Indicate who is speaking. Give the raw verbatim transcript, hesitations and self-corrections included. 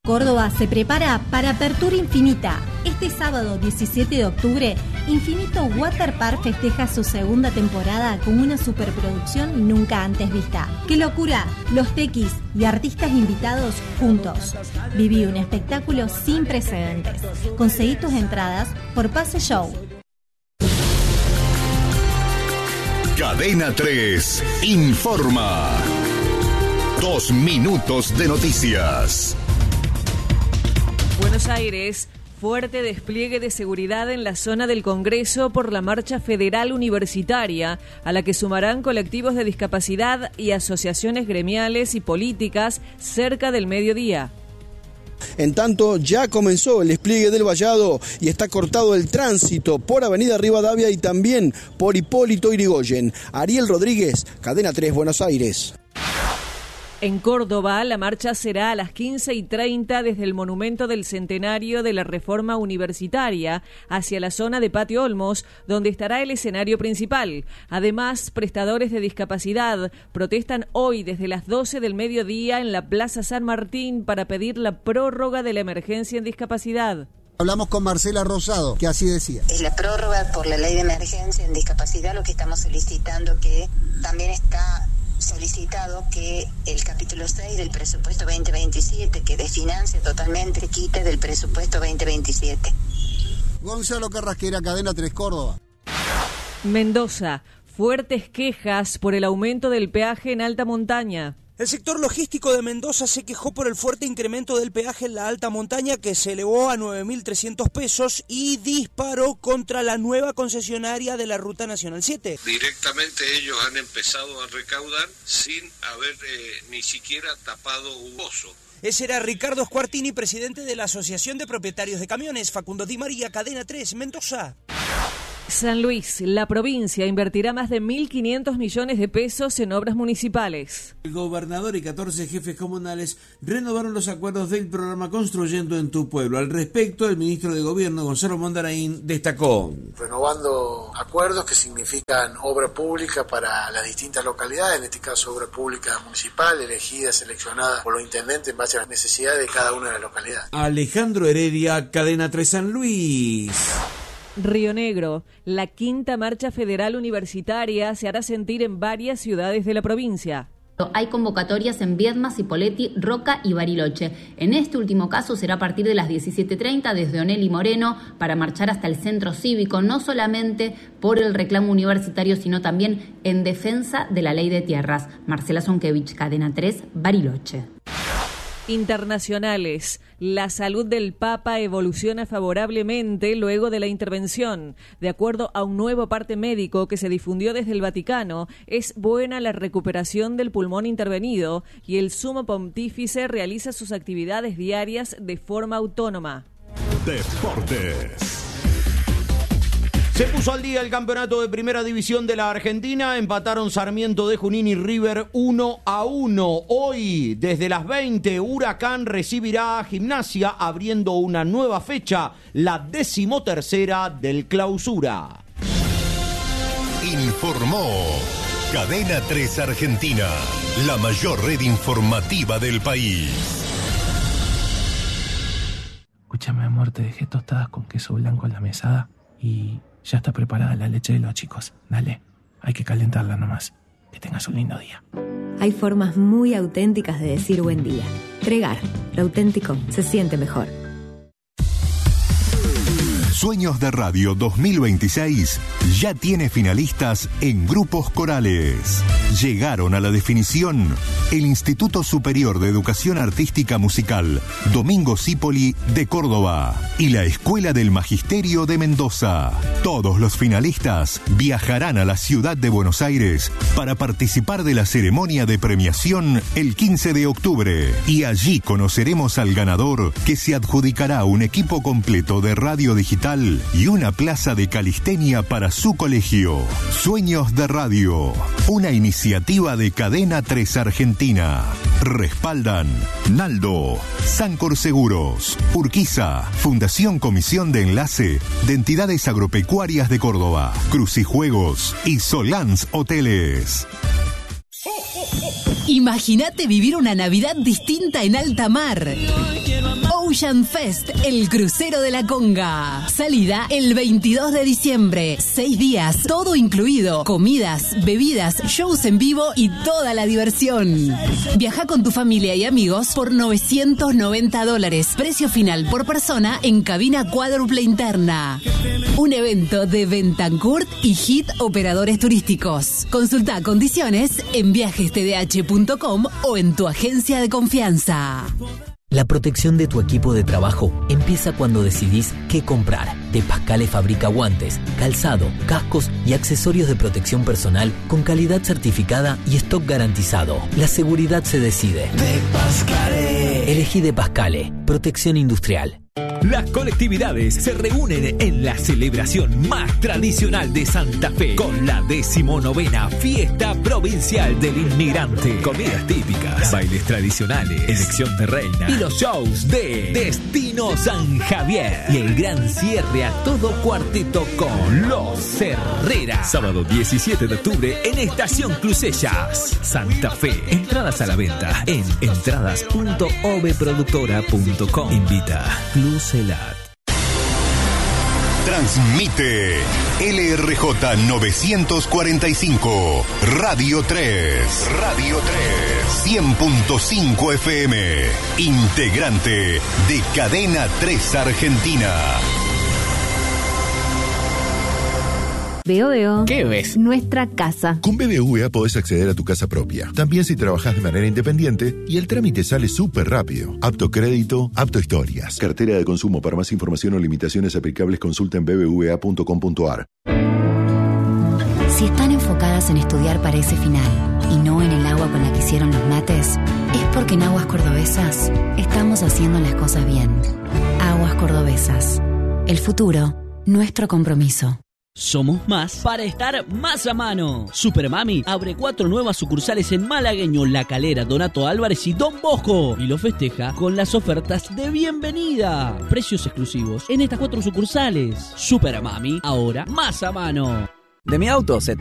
Speaker 1: Córdoba se prepara para Apertura Infinita. Este sábado diecisiete de octubre, Infinito Water Park festeja su segunda temporada con una superproducción nunca antes vista. ¡Qué locura! Los tequis y artistas invitados juntos. Viví un espectáculo sin precedentes. Conseguí tus entradas por Pase Show.
Speaker 2: Cadena tres informa. Dos minutos de noticias.
Speaker 3: Buenos Aires, fuerte despliegue de seguridad en la zona del Congreso por la Marcha Federal Universitaria, a la que sumarán colectivos de discapacidad y asociaciones gremiales y políticas cerca del mediodía.
Speaker 4: En tanto, ya comenzó el despliegue del vallado y está cortado el tránsito por Avenida Rivadavia y también por Hipólito Yrigoyen. Ariel Rodríguez, Cadena tres, Buenos Aires.
Speaker 3: En Córdoba, la marcha será a las quince y treinta desde el Monumento del Centenario de la Reforma Universitaria hacia la zona de Patio Olmos, donde estará el escenario principal. Además, prestadores de discapacidad protestan hoy desde las doce del mediodía en la Plaza San Martín para pedir la prórroga de la emergencia en discapacidad.
Speaker 5: Hablamos con Marcela Rosado, que así decía.
Speaker 6: Es la prórroga por la ley de emergencia en discapacidad lo que estamos solicitando, que también está solicitado que el capítulo seis del presupuesto veinte veintisiete, que desfinancia totalmente, quite del presupuesto veinte veintisiete.
Speaker 5: Gonzalo Carrasquera, Cadena tres, Córdoba.
Speaker 3: Mendoza, fuertes quejas por el aumento del peaje en alta montaña.
Speaker 7: El sector logístico de Mendoza se quejó por el fuerte incremento del peaje en la alta montaña, que se elevó a nueve mil trescientos pesos y disparó contra la nueva concesionaria de la Ruta Nacional siete.
Speaker 8: Directamente ellos han empezado a recaudar sin haber eh, ni siquiera tapado un pozo.
Speaker 7: Ese era Ricardo Squartini, presidente de la Asociación de Propietarios de Camiones. Facundo Di María, Cadena tres, Mendoza.
Speaker 3: San Luis, la provincia invertirá más de mil quinientos millones de pesos en obras municipales.
Speaker 9: El gobernador y catorce jefes comunales renovaron los acuerdos del programa Construyendo en tu Pueblo. Al respecto, el ministro de Gobierno, Gonzalo Mondaraín, destacó:
Speaker 10: renovando acuerdos que significan obra pública para las distintas localidades, en este caso obra pública municipal, elegida, seleccionada por los intendentes en base a las necesidades de cada una de las localidades.
Speaker 9: Alejandro Heredia, Cadena tres, San Luis.
Speaker 3: Río Negro, la quinta marcha federal universitaria se hará sentir en varias ciudades de la provincia.
Speaker 11: Hay convocatorias en Viedma, Cipolletti, Roca y Bariloche. En este último caso será a partir de las diecisiete treinta desde Onel y Moreno para marchar hasta el centro cívico, no solamente por el reclamo universitario, sino también en defensa de la ley de tierras. Marcela Zonkevich, Cadena tres, Bariloche.
Speaker 3: Internacionales. La salud del Papa evoluciona favorablemente luego de la intervención. De acuerdo a un nuevo parte médico que se difundió desde el Vaticano, es buena la recuperación del pulmón intervenido y el sumo pontífice realiza sus actividades diarias de forma autónoma.
Speaker 2: Deportes.
Speaker 12: Se puso al día el campeonato de Primera División de la Argentina. Empataron Sarmiento de Junín y River uno a uno. Hoy, desde las veinte, Huracán recibirá a Gimnasia, abriendo una nueva fecha, la decimotercera del Clausura.
Speaker 2: Informó Cadena tres Argentina, la mayor red informativa del país.
Speaker 13: Escúchame, amor, te dejé tostadas con queso blanco en la mesada y ya está preparada la leche de los chicos. Dale, hay que calentarla nomás. Que tengas un lindo día.
Speaker 14: Hay formas muy auténticas de decir buen día. Tregar, lo auténtico se siente mejor.
Speaker 2: Sueños de Radio dos mil veintiséis ya tiene finalistas en grupos corales. Llegaron a la definición el Instituto Superior de Educación Artística Musical Domingo Cipoli de Córdoba y la Escuela del Magisterio de Mendoza. Todos los finalistas viajarán a la ciudad de Buenos Aires para participar de la ceremonia de premiación el quince de octubre. Y allí conoceremos al ganador, que se adjudicará un equipo completo de radio digital y una plaza de calistenia para su colegio. Sueños de Radio, una iniciativa de Cadena tres Argentina. Respaldan Naldo, Sancor Seguros, Urquiza, Fundación Comisión de Enlace de Entidades Agropecuarias de Córdoba, Crucijuegos y Solans Hoteles.
Speaker 15: Imagínate vivir una Navidad distinta en alta mar. Ocean Fest, el crucero de la Conga. Salida el veintidós de diciembre. Seis días, todo incluido. Comidas, bebidas, shows en vivo y toda la diversión. Viaja con tu familia y amigos por novecientos noventa dólares. Precio final por persona en cabina cuádruple interna. Un evento de Bentancourt y Hit Operadores Turísticos. Consulta condiciones en viajes t d h punto com o en tu agencia de confianza.
Speaker 16: La protección de tu equipo de trabajo empieza cuando decidís qué comprar. De Pascale fabrica guantes, calzado, cascos y accesorios de protección personal con calidad certificada y stock garantizado. La seguridad se decide. De Pascale. Elegí De Pascale. Protección industrial.
Speaker 17: Las colectividades se reúnen en la celebración más tradicional de Santa Fe con la decimonovena Fiesta Provincial del Inmigrante. Comidas típicas, bailes tradicionales, elección de reina y los shows de Destino San Javier. Y el gran cierre a todo cuarteto con Los Herrera. Sábado diecisiete de octubre en Estación Crucellas, Santa Fe. Entradas a la venta en entradas punto oveproductora punto com. Invita Club Celat.
Speaker 2: Transmite L R J novecientos cuarenta y cinco, Radio tres. Radio tres. cien punto cinco F M. Integrante de Cadena tres Argentina.
Speaker 14: Veo, veo.
Speaker 17: ¿Qué ves?
Speaker 14: Nuestra casa.
Speaker 18: Con B B V A podés acceder a tu casa propia. También si trabajás de manera independiente y el trámite sale súper rápido. Apto crédito, apto historias. Cartera de consumo. Para más información o limitaciones aplicables consulta en b b v a punto com punto a r.
Speaker 19: Si están enfocadas en estudiar para ese final y no en el agua con la que hicieron los mates, es porque en Aguas Cordobesas estamos haciendo las cosas bien. Aguas Cordobesas. El futuro, nuestro compromiso.
Speaker 20: Somos más para estar más a mano. Supermami abre cuatro nuevas sucursales en Malagueño, La Calera, Donato Álvarez y Don Bosco. Y lo festeja con las ofertas de bienvenida. Precios exclusivos en estas cuatro sucursales. Supermami, ahora más a mano.
Speaker 21: De mi auto se